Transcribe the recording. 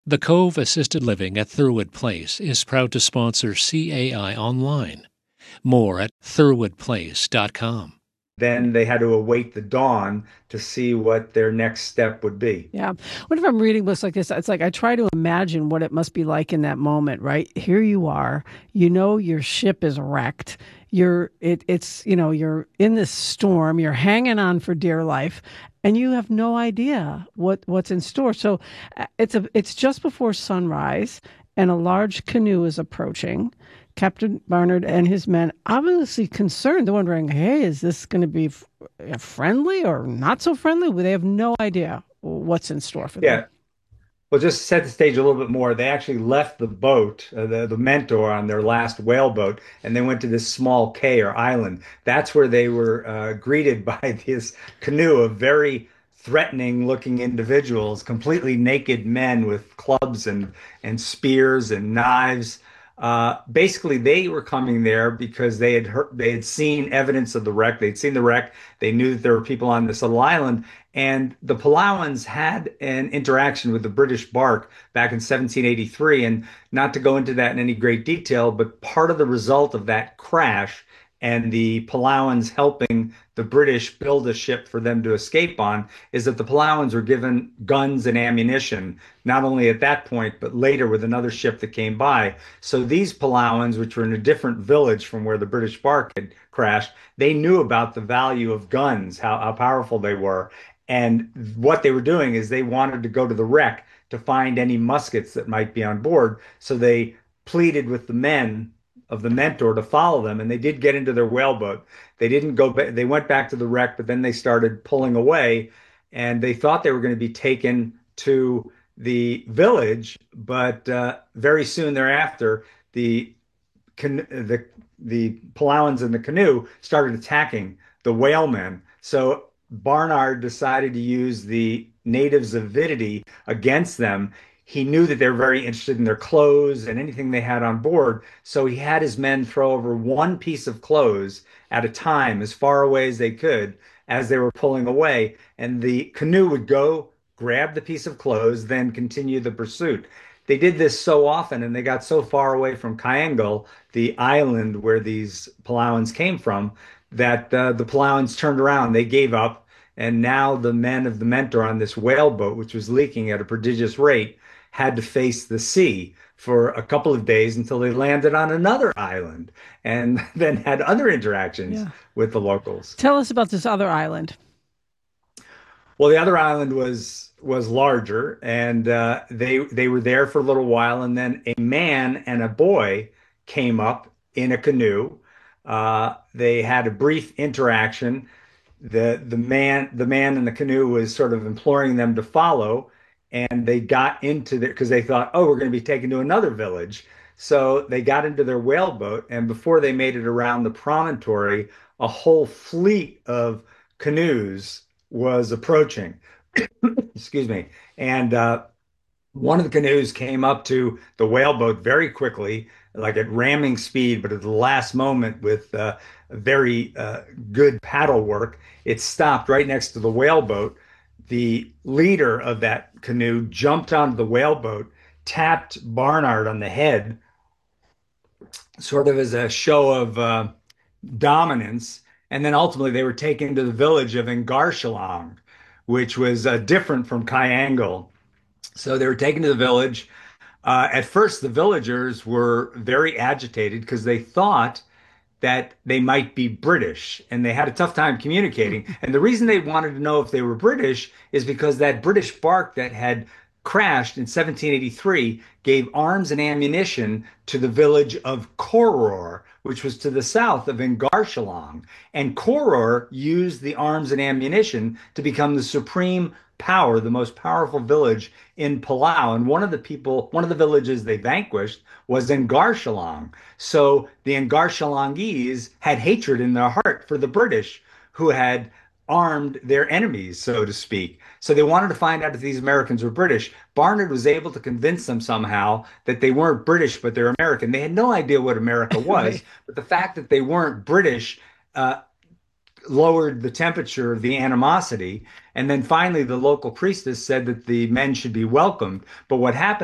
The Cove Assisted Living at Thurwood Place is proud to sponsor CAI Online. More at thurwoodplace.com. Then they had to await the dawn to see what their next step would be. Yeah. What if I'm reading books like this? It's like I try to imagine what it must be like in that moment, right? Here you are, your ship is wrecked. You're you're in this storm, you're hanging on for dear life, and you have no idea what's in store. So it's just before sunrise and a large canoe is approaching. Captain Barnard and his men obviously concerned. They're wondering, hey, is this going to be friendly or not so friendly? They have no idea what's in store for them. Yeah. Well, just to set the stage a little bit more, they actually left the boat, the Mentor, on their last whaleboat, and they went to this small cay or island. That's where they were greeted by this canoe of very threatening looking individuals, completely naked men with clubs and spears and knives. Basically, they were coming there because they had seen evidence of the wreck. They'd seen the wreck. They knew that there were people on this little island, and the Palauans had an interaction with the British bark back in 1783. And not to go into that in any great detail, but part of the result of that crash and the Palauans helping the British build a ship for them to escape on is that the Palauans were given guns and ammunition, not only at that point, but later with another ship that came by. So these Palauans, which were in a different village from where the British bark had crashed, they knew about the value of guns, how powerful they were. And what they were doing is they wanted to go to the wreck to find any muskets that might be on board. So they pleaded with the men of the Mentor to follow them, and they did get into their whaleboat. They didn't go back, they went back to the wreck, but then they started pulling away, and they thought they were going to be taken to the village, but very soon thereafter, the Palauans in the canoe started attacking the whalemen. So Barnard decided to use the natives' avidity against them. He knew that they were very interested in their clothes and anything they had on board. So he had his men throw over one piece of clothes at a time, as far away as they could, as they were pulling away. And the canoe would go grab the piece of clothes, then continue the pursuit. They did this so often, and they got so far away from Kyangal, the island where these Palauans came from, that the Palauans turned around. They gave up. And now the men of the Mentor on this whaleboat, which was leaking at a prodigious rate, had to face the sea for a couple of days until they landed on another island and then had other interactions with the locals. Tell us about this other island. Well, the other island was larger, and they were there for a little while, and then a man and a boy came up in a canoe. They had a brief interaction. The man in the canoe was sort of imploring them to follow, and they got into there because they thought, oh, we're going to be taken to another village. So they got into their whaleboat, and before they made it around the promontory, a whole fleet of canoes was approaching. Excuse me. And one of the canoes came up to the whaleboat very quickly, like at ramming speed, but at the last moment with very good paddle work, it stopped right next to the whaleboat. The leader of that canoe jumped onto the whaleboat, tapped Barnard on the head, sort of as a show of dominance. And then ultimately they were taken to the village of Ingarshalang, which was different from Kyangal. So they were taken to the village. At first, the villagers were very agitated because they thought that they might be British, and they had a tough time communicating. And the reason they wanted to know if they were British is because that British bark that had crashed in 1783 gave arms and ammunition to the village of Koror, which was to the south of Ingarshalang. And Koror used the arms and ammunition to become the supreme power, the most powerful village in Palau. And one of the villages they vanquished was Ingarshalang. So the Ingarshalangese had hatred in their heart for the British, who had armed their enemies, so to speak. So they wanted to find out if these Americans were British. Barnard was able to convince them somehow that they weren't British, but they're American. They had no idea what America was, right. But the fact that they weren't British lowered the temperature of the animosity. And then finally, the local priestess said that the men should be welcomed. But what happened